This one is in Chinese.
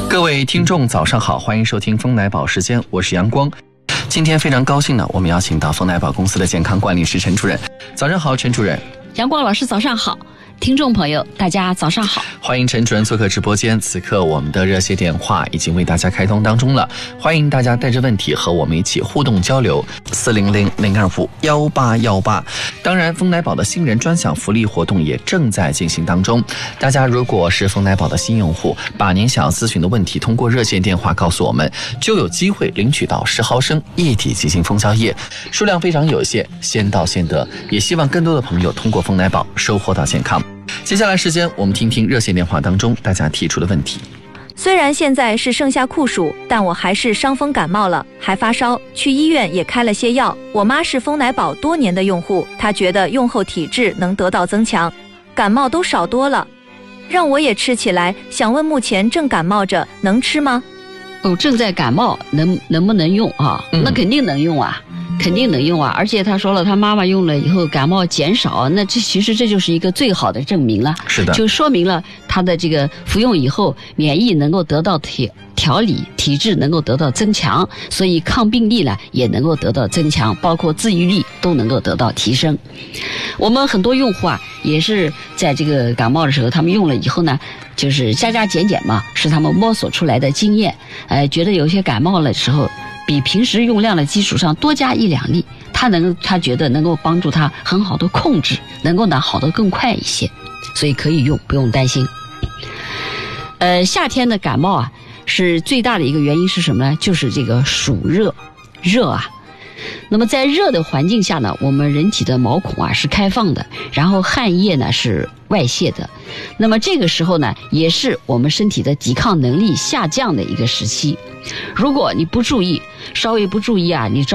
各位听众早上好，欢迎收听风奶宝时间，我是阳光。今天非常高兴呢，我们邀请到风奶宝公司的健康管理师陈主任。早上好，陈主任。 阳光老师早上好，听众朋友大家早上好， 欢迎陈主任做客直播间。此刻我们的热线电话已经为大家开通当中了，欢迎大家带着问题和我们一起互动交流，400-025-1818。当然风奶宝的新人专享福利活动也正在进行当中，大家如果是风奶宝的新用户，把您想要咨询的问题通过热线电话告诉我们，就有机会领取到10毫升液体急性蜂胶液，数量非常有限，先到先得，也希望更多的朋友通过风奶宝收获到健康。接下来时间我们听听热线电话当中大家提出的问题。 虽然现在是盛夏酷暑，但我还是伤风感冒了，还发烧，去医院也开了些药。我妈是风奶宝多年的用户，她觉得用后体质能得到增强，感冒都少多了，让我也吃起来。想问目前正感冒着，能吃吗？ 正在感冒能不能用啊？那肯定能用啊，肯定能用啊！而且他说了，他妈妈用了以后感冒减少，那其实这就是一个最好的证明了。 是的， 就说明了他的这个服用以后，免疫能够得到调理，体质能够得到增强，所以抗病力呢也能够得到增强，包括自愈力都能够得到提升。我们很多用户啊，也是在这个感冒的时候，他们用了以后呢，就是加减嘛，是他们摸索出来的经验。觉得有些感冒的时候，比平时用量的基础上多加1-2粒，他觉得能够帮助他很好的控制，能够呢好得更快一些，所以可以用，不用担心。夏天的感冒啊，是最大的一个原因是什么呢？就是这个暑热啊。那么在热的环境下呢，我们人体的毛孔啊是开放的，然后汗液呢是外泄的。那么这个时候呢，也是我们身体的抵抗能力下降的一个时期。如果你不注意，稍微不注意啊，你